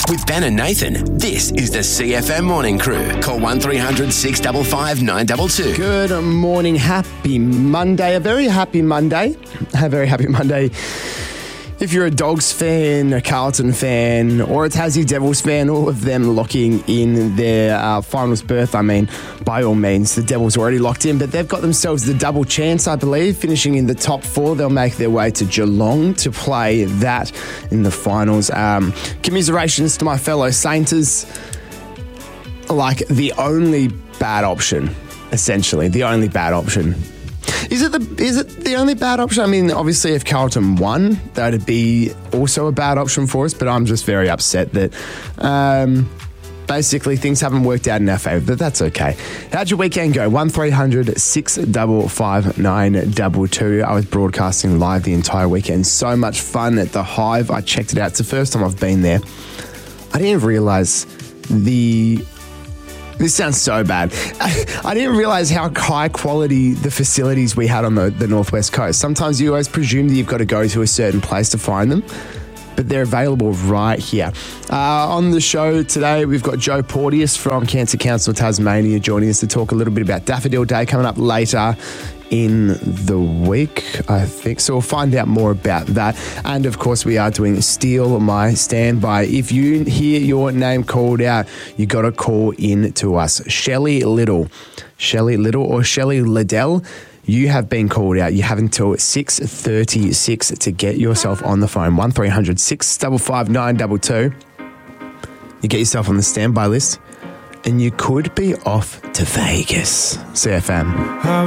With Ben and Nathan, this is the CFM Morning Crew. Call 1300 655 922. Good morning. Happy Monday. A very happy Monday. A very happy Monday. If you're a Dogs fan, a Carlton fan, or a Tassie Devils fan, all of them locking in their finals berth. I mean, by all means, the Devils are already locked in, but they've got themselves the double chance, I believe, finishing in the top four. They'll make their way to Geelong to play that in the finals. Commiserations to my fellow Sainters. Like the only bad option, essentially, the only bad option. Is it the only bad option? I mean, obviously, if Carlton won, that'd be also a bad option for us. But I'm just very upset that basically things haven't worked out in our favour. But that's okay. How'd your weekend go? 1300 655 922. I was broadcasting live the entire weekend. So much fun at the Hive. I checked it out. It's the first time I've been there. I didn't realise This sounds so bad. I didn't realise how high quality the facilities we had on the Northwest Coast. Sometimes you always presume that you've got to go to a certain place to find them, but they're available right here. On the show today, we've got Joe Porteous from Cancer Council Tasmania joining us to talk a little bit about Daffodil Day coming up later in the week, I think. So we'll find out more about that. And of course, we are doing Steal My Standby. If you hear your name called out, you got to call in to us. Shelley Little or Shelley Liddell, you have been called out. You have until 6:36 to get yourself on the phone. 1300 655 922. You get yourself on the standby list and you could be off to Vegas. CFM.